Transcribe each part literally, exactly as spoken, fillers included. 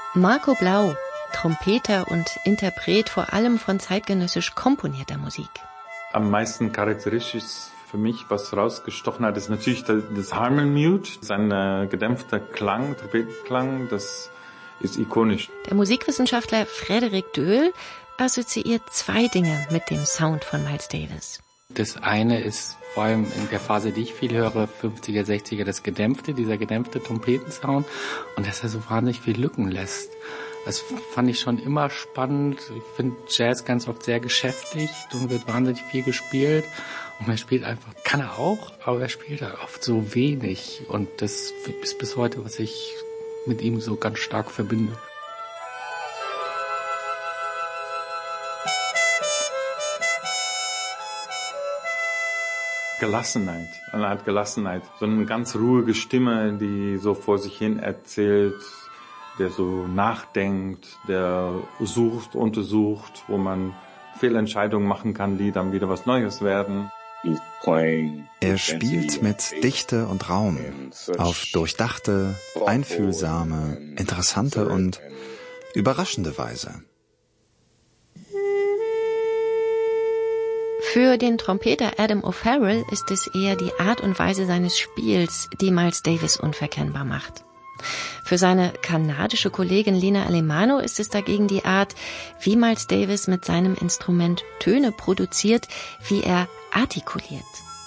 Marco Blau, Trompeter und Interpret vor allem von zeitgenössisch komponierter Musik. Am meisten charakteristisch für mich, was rausgestochen hat, ist natürlich das Harmon Mute, sein äh, gedämpfter Klang, Trompetenklang, das ist ikonisch. Der Musikwissenschaftler Frederik Döhl assoziiert zwei Dinge mit dem Sound von Miles Davis. Das eine ist vor allem in der Phase, die ich viel höre, fünfziger, sechziger, das Gedämpfte, dieser gedämpfte Trompetensound und dass er so wahnsinnig viel Lücken lässt. Das fand ich schon immer spannend. Ich finde Jazz ganz oft sehr geschäftig und wird wahnsinnig viel gespielt. Und er spielt einfach, kann er auch, aber er spielt halt oft so wenig. Und das ist bis heute, was ich mit ihm so ganz stark verbinde. Gelassenheit, eine Art Gelassenheit. So eine ganz ruhige Stimme, die so vor sich hin erzählt, der so nachdenkt, der sucht, untersucht, wo man Fehlentscheidungen machen kann, die dann wieder was Neues werden. Er spielt mit Dichte und Raum auf durchdachte, einfühlsame, interessante und überraschende Weise. Für den Trompeter Adam O'Farrell ist es eher die Art und Weise seines Spiels, die Miles Davis unverkennbar macht. Für seine kanadische Kollegin Lena Alemano ist es dagegen die Art, wie Miles Davis mit seinem Instrument Töne produziert, wie er artikuliert.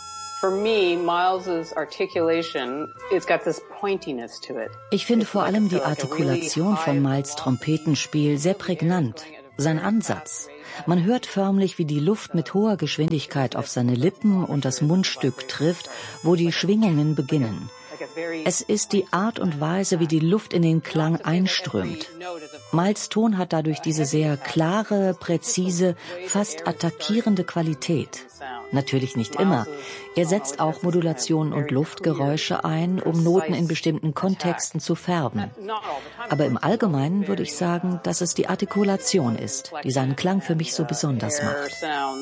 Ich finde vor allem die Artikulation von Miles Trompetenspiel sehr prägnant. Sein Ansatz. Man hört förmlich, wie die Luft mit hoher Geschwindigkeit auf seine Lippen und das Mundstück trifft, wo die Schwingungen beginnen. Es ist die Art und Weise, wie die Luft in den Klang einströmt. Miles Ton hat dadurch diese sehr klare, präzise, fast attackierende Qualität. Natürlich nicht immer. Er setzt auch Modulationen und Luftgeräusche ein, um Noten in bestimmten Kontexten zu färben. Aber im Allgemeinen würde ich sagen, dass es die Artikulation ist, die seinen Klang für mich so besonders macht.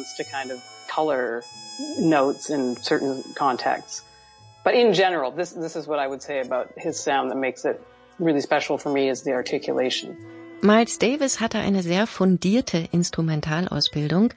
But in general, this this is what I would say about his sound that makes it really special for me is the articulation. Miles Davis hatte eine sehr fundierte Instrumentalausbildung.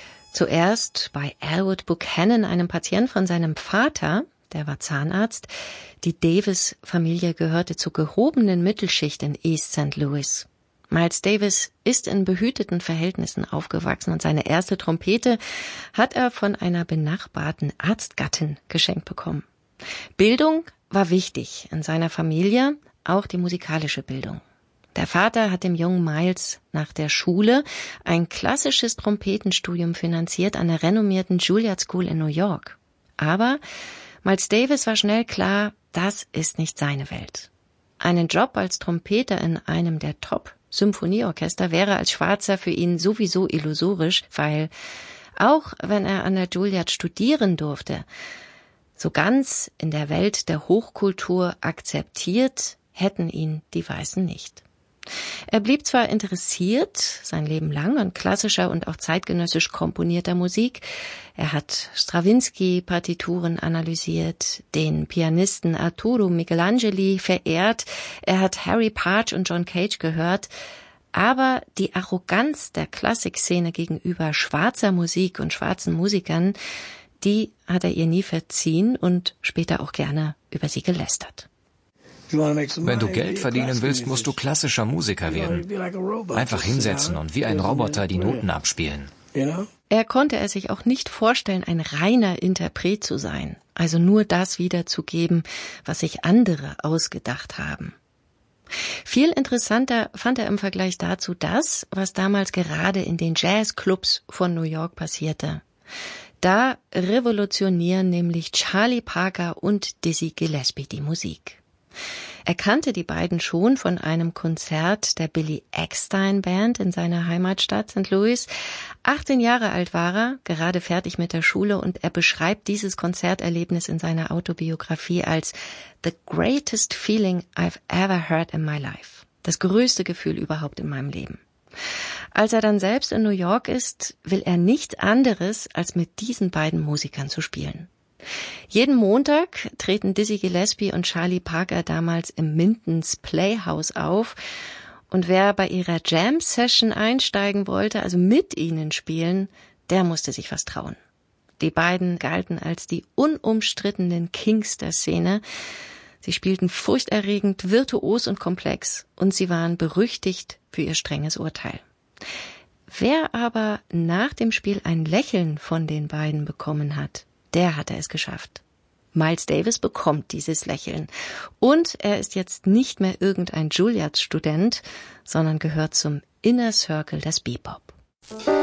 Zuerst bei Elwood Buchanan, einem Patient von seinem Vater, der war Zahnarzt. Die Davis-Familie gehörte zur gehobenen Mittelschicht in East Saint Louis. Miles Davis ist in behüteten Verhältnissen aufgewachsen und seine erste Trompete hat er von einer benachbarten Arztgattin geschenkt bekommen. Bildung war wichtig in seiner Familie, auch die musikalische Bildung. Der Vater hat dem jungen Miles nach der Schule ein klassisches Trompetenstudium finanziert an der renommierten Juilliard School in New York. Aber Miles Davis war schnell klar, das ist nicht seine Welt. Einen Job als Trompeter in einem der Top-Symphonieorchester wäre als Schwarzer für ihn sowieso illusorisch, weil auch wenn er an der Juilliard studieren durfte, so ganz in der Welt der Hochkultur akzeptiert hätten ihn die Weißen nicht. Er blieb zwar interessiert, sein Leben lang, an klassischer und auch zeitgenössisch komponierter Musik. Er hat Strawinsky-Partituren analysiert, den Pianisten Arturo Michelangeli verehrt, er hat Harry Partch und John Cage gehört, aber die Arroganz der Klassikszene gegenüber schwarzer Musik und schwarzen Musikern, die hat er ihr nie verziehen und später auch gerne über sie gelästert. Wenn du Geld verdienen willst, musst du klassischer Musiker werden. Einfach hinsetzen und wie ein Roboter die Noten abspielen. Er konnte es sich auch nicht vorstellen, ein reiner Interpret zu sein, also nur das wiederzugeben, was sich andere ausgedacht haben. Viel interessanter fand er im Vergleich dazu das, was damals gerade in den Jazzclubs von New York passierte. Da revolutionieren nämlich Charlie Parker und Dizzy Gillespie die Musik. Er kannte die beiden schon von einem Konzert der Billy Eckstine Band in seiner Heimatstadt Sankt Louis. achtzehn Jahre alt war er, gerade fertig mit der Schule, und er beschreibt dieses Konzerterlebnis in seiner Autobiografie als the greatest feeling I've ever heard in my life. Das größte Gefühl überhaupt in meinem Leben. Als er dann selbst in New York ist, will er nichts anderes, als mit diesen beiden Musikern zu spielen. Jeden Montag treten Dizzy Gillespie und Charlie Parker damals im Mintons Playhouse auf Und wer bei ihrer Jam-Session einsteigen wollte, also mit ihnen spielen, der musste sich was trauen. Die beiden galten als die unumstrittenen Kings der Szene. Sie spielten furchterregend, virtuos und komplex und sie waren berüchtigt für ihr strenges Urteil. Wer aber nach dem Spiel ein Lächeln von den beiden bekommen hat, der hatte es geschafft. Miles Davis bekommt dieses Lächeln. Und er ist jetzt nicht mehr irgendein Juilliard-Student, sondern gehört zum Inner Circle des Bebop.